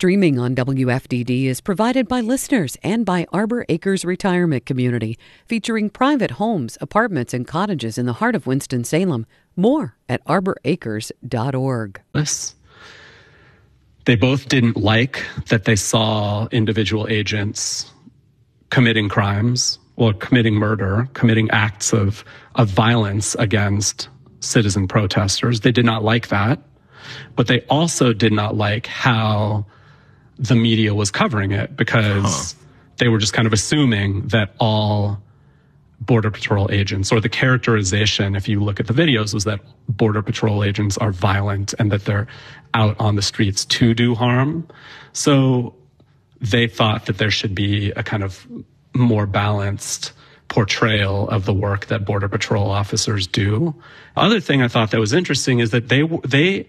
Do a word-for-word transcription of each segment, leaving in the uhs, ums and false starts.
Streaming on W F D D is provided by listeners and by Arbor Acres Retirement Community, featuring private homes, apartments, and cottages in the heart of Winston-Salem. More at arbor acres dot org. They both didn't like that they saw individual agents committing crimes or committing murder, committing acts of, of violence against citizen protesters. They did not like that. But they also did not like how the media was covering it, because huh. they were just kind of assuming that all Border Patrol agents, or the characterization, if you look at the videos, was that Border Patrol agents are violent and that they're out on the streets to do harm. So they thought that there should be a kind of more balanced portrayal of the work that Border Patrol officers do. Other thing I thought that was interesting is that they they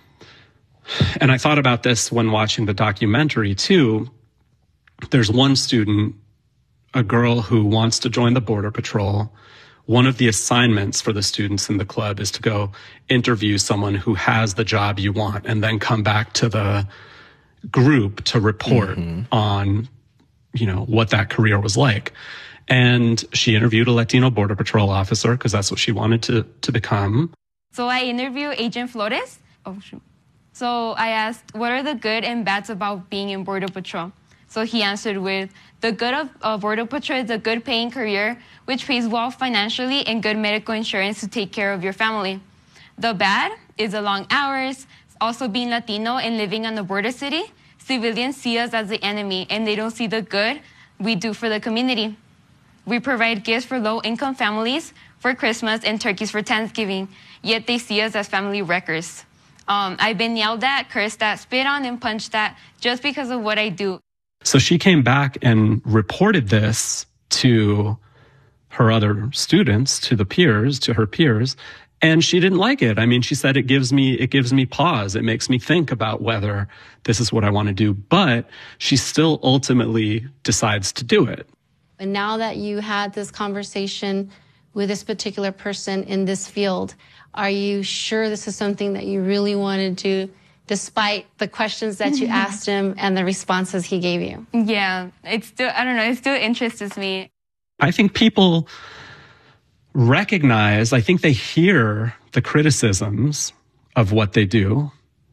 and I thought about this when watching the documentary too. There's one student, a girl who wants to join the Border Patrol. One of the assignments for the students in the club is to go interview someone who has the job you want and then come back to the group to report mm-hmm. on, you know, what that career was like. And she interviewed a Latino Border Patrol officer because that's what she wanted to, to become. So I interviewed Agent Flores. Oh, shoot. So I asked, what are the good and bads about being in Border Patrol? So he answered with, the good of uh, Border Patrol is a good paying career, which pays well financially and good medical insurance to take care of your family. The bad is the long hours. Also being Latino and living in the border city, civilians see us as the enemy and they don't see the good we do for the community. We provide gifts for low-income families for Christmas and turkeys for Thanksgiving, yet they see us as family wreckers. Um, I've been yelled at, cursed at, spit on, and punched at just because of what I do. So she came back and reported this to her other students, to the peers, to her peers, and she didn't like it. I mean, she said, it gives me, it gives me pause. It makes me think about whether this is what I want to do. But she still ultimately decides to do it. And now that you had this conversation with this particular person in this field, are you sure this is something that you really want to do, despite the questions that you asked him and the responses he gave you? Yeah, it's still, I don't know, it still interests me. I think people recognize, I think they hear the criticisms of what they do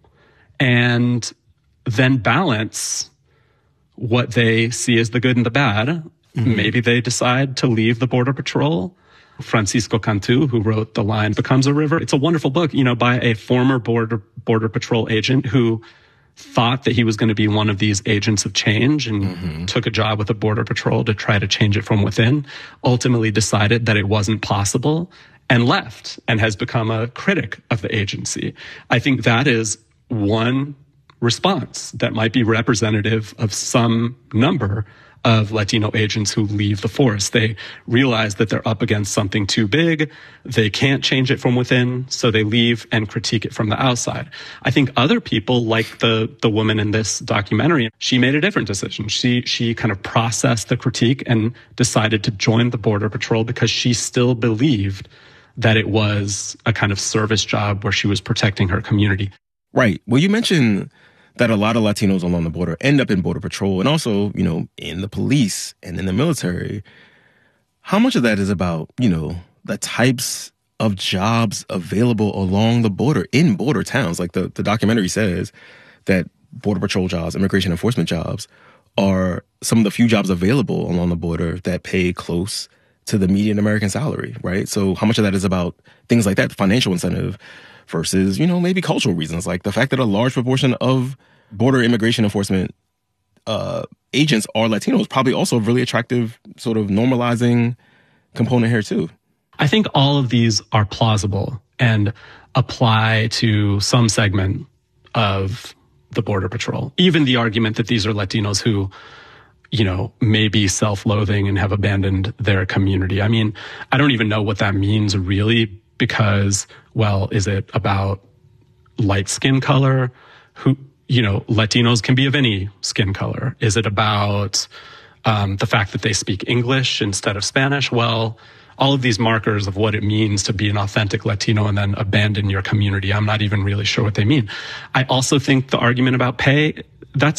and then balance what they see as the good and the bad. Mm-hmm. Maybe they decide to leave the Border Patrol. Francisco Cantu, who wrote The Line Becomes a River. It's a wonderful book, you know, by a former Border Border Patrol agent who thought that he was going to be one of these agents of change and mm-hmm. took a job with the Border Patrol to try to change it from within, ultimately decided that it wasn't possible and left and has become a critic of the agency. I think that is one response that might be representative of some number of Latino agents who leave the force. They realize that they're up against something too big. They can't change it from within, so they leave and critique it from the outside. I think other people, like the, the woman in this documentary, she made a different decision. She, she kind of processed the critique and decided to join the Border Patrol because she still believed that it was a kind of service job where she was protecting her community. Right. Well, you mentioned that a lot of Latinos along the border end up in Border Patrol and also, you know, in the police and in the military. How much of that is about, you know, the types of jobs available along the border in border towns? Like the, the documentary says that Border Patrol jobs, immigration enforcement jobs, are some of the few jobs available along the border that pay close to the median American salary, right? So how much of that is about things like that, financial incentive, versus, you know, maybe cultural reasons, like the fact that a large proportion of border immigration enforcement uh, agents are Latinos, probably also a really attractive sort of normalizing component here too. I think all of these are plausible and apply to some segment of the Border Patrol. Even the argument that these are Latinos who, you know, may be self-loathing and have abandoned their community. I mean, I don't even know what that means really, because, well, is it about light skin color? Who, you know, Latinos can be of any skin color. Is it about um, the fact that they speak English instead of Spanish? Well, all of these markers of what it means to be an authentic Latino and then abandon your community, I'm not even really sure what they mean. I also think the argument about pay, that's